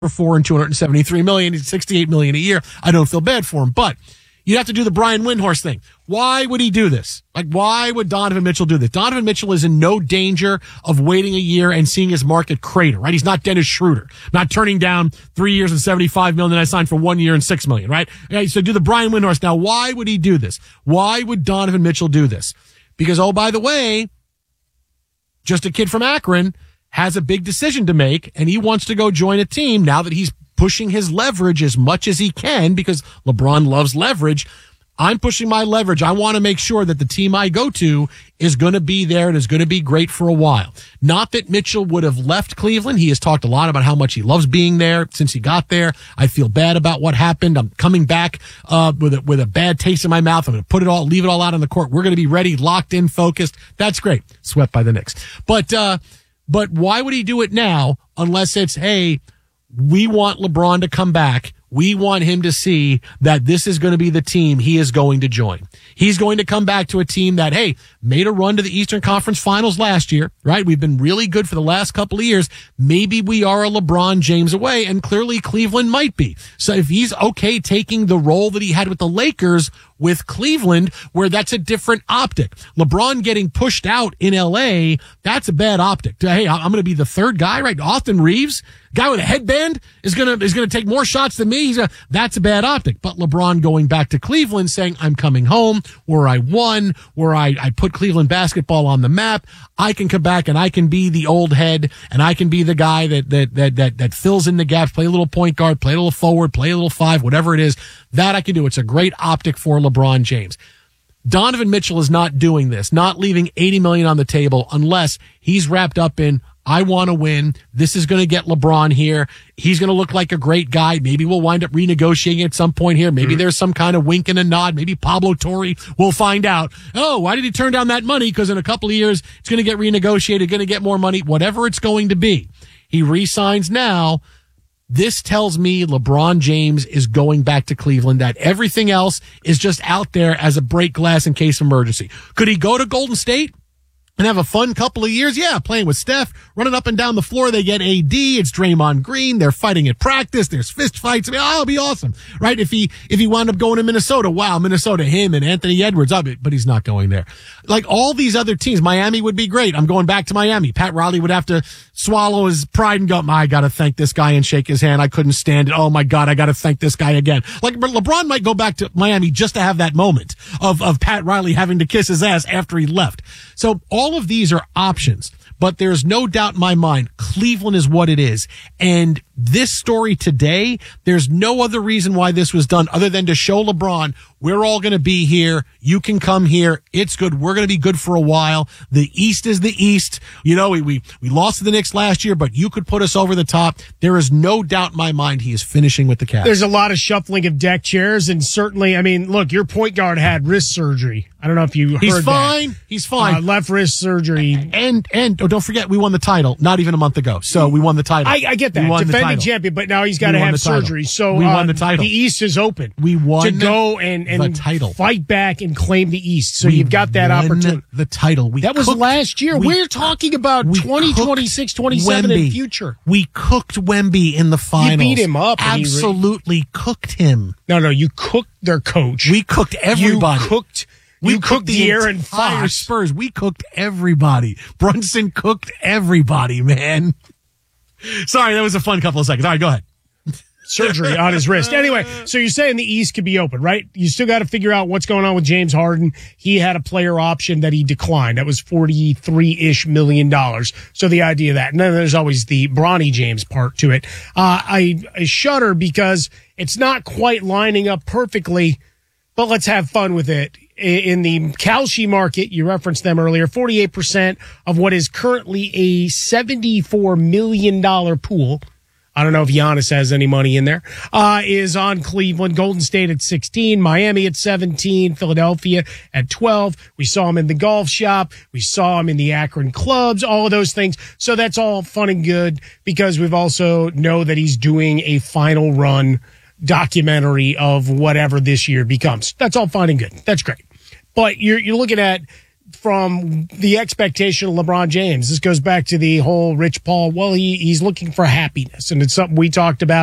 for $4 and $273 million. He's $68 million a year. I don't feel bad for him, but you'd have to do the Brian Windhorst thing. Why would he do this? Like, why would Donovan Mitchell do this? Donovan Mitchell is in no danger of waiting a year and seeing his market crater, right? He's not Dennis Schroeder, not turning down 3 years and $75 million. I signed for 1 year and $6 million, right? Okay, so do the Brian Windhorst. Now, why would he do this? Why would Donovan Mitchell do this? Because, oh, by the way, just a kid from Akron has a big decision to make, and he wants to go join a team now that he's pushing his leverage as much as he can, because LeBron loves leverage. I'm pushing my leverage. I want to make sure that the team I go to is going to be there and is going to be great for a while. Not that Mitchell would have left Cleveland. He has talked a lot about how much he loves being there since he got there. I feel bad about what happened. I'm coming back with a bad taste in my mouth. I'm going to leave it all out on the court. We're going to be ready, locked in, focused. That's great. Swept by the Knicks. But why would he do it now unless it's, hey, we want LeBron to come back. We want him to see that this is going to be the team he is going to join. He's going to come back to a team that, hey, made a run to the Eastern Conference Finals last year, right? We've been really good for the last couple of years. Maybe we are a LeBron James away, and clearly Cleveland might be. So if he's okay taking the role that he had with the Lakers with Cleveland, where that's a different optic. LeBron getting pushed out in LA, that's a bad optic. Hey, I'm going to be the third guy, right? Austin Reeves, guy with a headband, is going to take more shots than me. That's a bad optic. But LeBron going back to Cleveland saying, I'm coming home, where I won, where I put Cleveland basketball on the map. I can come back and I can be the old head, and I can be the guy that fills in the gaps, play a little point guard, play a little forward, play a little five, whatever it is. That I can do. It's a great optic for LeBron James. Donovan Mitchell is not doing this, not leaving $80 million on the table unless he's wrapped up in, I want to win. This is going to get LeBron here. He's going to look like a great guy. Maybe we'll wind up renegotiating at some point here. Maybe there's some kind of wink and a nod. Maybe Pablo Torre, we'll find out. Oh, why did he turn down that money? Because in a couple of years, it's going to get renegotiated, going to get more money, whatever it's going to be. He re-signs now. This tells me LeBron James is going back to Cleveland, that everything else is just out there as a break glass in case of emergency. Could he go to Golden State and have a fun couple of years? Yeah, playing with Steph, running up and down the floor. They get AD. It's Draymond Green. They're fighting at practice. There's fist fights. I mean, it'll be awesome, right? If he wound up going to Minnesota, wow, Minnesota, him and Anthony Edwards, but he's not going there. Like all these other teams, Miami would be great. I'm going back to Miami. Pat Riley would have to swallow his pride and go, I got to thank this guy and shake his hand. I couldn't stand it. Oh my God, I got to thank this guy again. Like LeBron might go back to Miami just to have that moment of Pat Riley having to kiss his ass after he left. So all of these are options, but there's no doubt in my mind, Cleveland is what it is. And this story today, there's no other reason why this was done other than to show LeBron, we're all going to be here. You can come here. It's good. We're going to be good for a while. The East is the East. You know, we lost to the Knicks last year, but you could put us over the top. There is no doubt in my mind he is finishing with the Cavs. There's a lot of shuffling of deck chairs, and certainly, I mean, look, your point guard had wrist surgery. I don't know if you heard He's fine. that. He's fine. Left wrist surgery. And don't forget, we won the title not even a month ago. So we won the title. I get that. Defending champion, but now he's got to have surgery. So we won the title. The East is open. We won to go and the title. Fight back and claim the East. So you've got that opportunity. The title. That was last year. We're talking about 2026, 27 in future. We cooked Wemby in the finals. You beat him up. Absolutely cooked him. No, you cooked their coach. We cooked everybody. We cooked the Aaron entire Fox. Spurs. We cooked everybody. Brunson cooked everybody, man. Sorry, that was a fun couple of seconds. All right, go ahead. Surgery on his wrist. Anyway, so you're saying the East could be open, right? You still got to figure out what's going on with James Harden. He had a player option that he declined. That was $43-ish million. So the idea of that. And then there's always the Bronny James part to it. I shudder because it's not quite lining up perfectly, but let's have fun with it. In the Kalshi market, you referenced them earlier, 48% of what is currently a $74 million pool. I don't know if Giannis has any money in there, is on Cleveland. Golden State at 16, Miami at 17, Philadelphia at 12. We saw him in the golf shop. We saw him in the Akron clubs, all of those things. So that's all fun and good because we've also know that he's doing a final run documentary of whatever this year becomes. That's all fine and good. That's great. But you're looking at from the expectation of LeBron James. This goes back to the whole Rich Paul. Well, he's looking for happiness, and it's something we talked about